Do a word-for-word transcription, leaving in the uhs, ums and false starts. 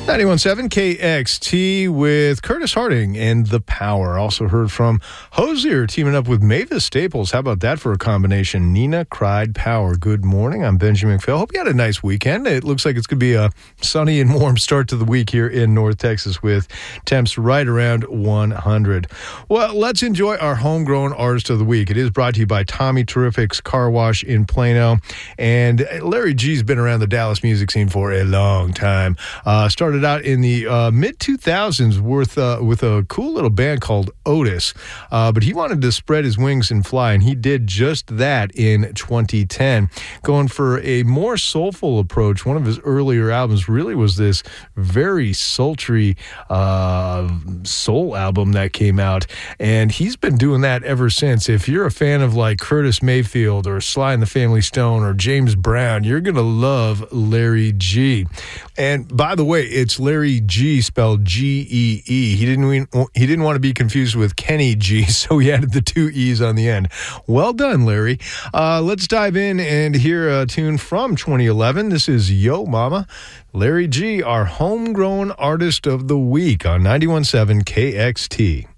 ninety-one point seven K X T with Curtis Harding and The Power. Also heard from Hozier teaming up with Mavis Staples. How about that for a combination? Nina cried Power. Good morning. I'm Benjamin McPhail. Hope you had a nice weekend. It looks like it's going to be a sunny and warm start to the week here in North Texas with temps right around one hundred. Well, let's enjoy our homegrown artist of the week. It is brought to you by Tommy Terrific's Car Wash in Plano. And Larry G's been around the Dallas music scene for a long time. Uh, started out in the uh, mid two thousands with, uh, with a cool little band called Otis. Uh, but he wanted to spread his wings and fly, and he did just that in twenty ten. Going for a more soulful approach, one of his earlier albums really was this very sultry uh, soul album that came out, and he's been doing that ever since. If you're a fan of like Curtis Mayfield or Sly and the Family Stone or James Brown, you're going to love Larry G. And by the way, it's Larry G spelled G E E. He didn't he didn't want to be confused with Kenny G, so he added the two E's on the end. Well done, Larry. Uh, let's dive in and hear a tune from twenty eleven. This is Yo Mama. Larry G, our homegrown artist of the week on ninety-one point seven K X T.